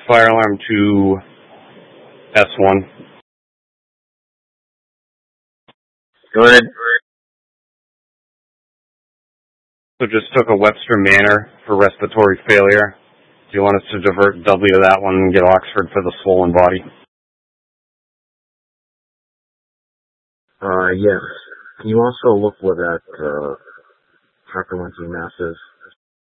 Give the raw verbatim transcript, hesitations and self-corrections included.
fire alarm to S one. Go ahead. So just took a Webster Manor for respiratory failure. Do you want us to divert W to that one and get Oxford for the swollen body? Uh, yes. Can you also look where that, uh, Tucker went through mass is?